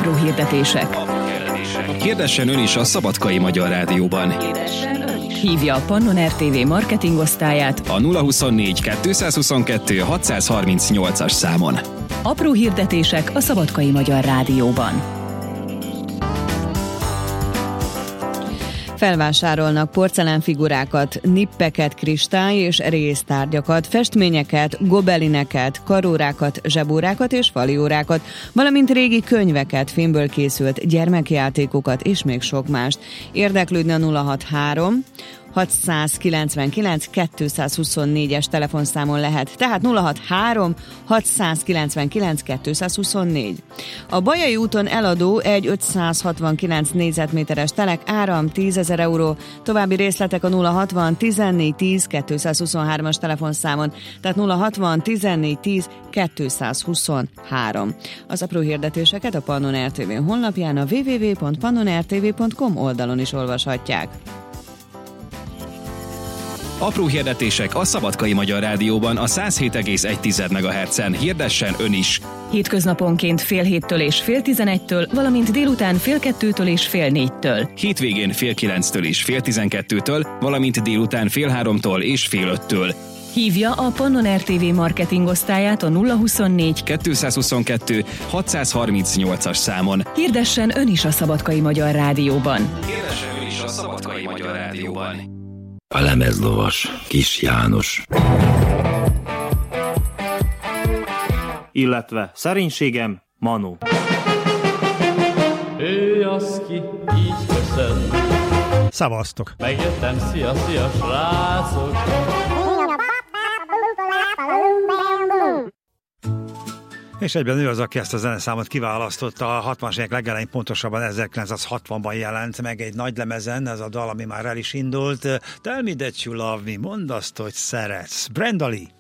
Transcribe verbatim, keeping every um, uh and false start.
Apró hirdetések. Hirdessen ön is a Szabadkai Magyar Rádióban. Hívja a Pannon er té vé marketingosztályát A nulla huszonnégy kettőszázhuszonkettő hatszázharmincnyolcas számon. Apró hirdetések a Szabadkai Magyar Rádióban. Felvásárolnak porcelánfigurákat, nippeket, kristály és résztárgyakat, festményeket, gobelineket, karórákat, zsebórákat és faliórákat, valamint régi könyveket, filmből készült gyermekjátékokat és még sok mást. Érdeklődni a nulla hatvanhárom hatszázkilencvenkilenc kétszázhuszonnégyes telefonszámon lehet, tehát nulla hatvanhárom hatszázkilencvenkilenc kétszázhuszonnégy. A Bajai úton eladó egy ötszázhatvankilenc négyzetméteres telek, áram tízezer euró, további részletek a nulla hatvan tizennégy tíz kétszázhuszonhármas telefonszámon, tehát nulla hatvan tizennégy tíz kétszázhuszonhárom. Az apró hirdetéseket a Pannon er té vé honlapján, a double-u double-u double-u pont pannon er té vé pont com oldalon is olvashatják. Apró hirdetések a Szabadkai Magyar Rádióban a száz hét egész egy megahertzen. Hirdessen ön is! Hétköznaponként fél héttől és fél tizenegytől, valamint délután fél kettőtől és fél négytől. Hétvégén fél kilenctől és fél tizenkettőtől, valamint délután fél háromtól és fél öttől. Hívja a Pannon er té vé marketingosztályát a nulla huszonnégy kettőszázhuszonkettő hatszázharmincnyolcas számon. Hirdessen ön is a Szabadkai Magyar Rádióban. Hirdessen ön is a Szabadkai Magyar Rádióban. A lemezlovas, Kis János. Illetve szerénységem, Manu. Ő az, ki így köszön. Szavaztok. Megjöttem, szia, szia, srácok. És egyben ő az, aki ezt a zeneszámot kiválasztotta. A hatvanas évek legelején, pontosabban ezerkilencszázhatvanban jelent meg egy nagy lemezen, ez a dal, ami már el is indult. Tell me that you love me, mondd azt, hogy szeretsz. Brenda Lee.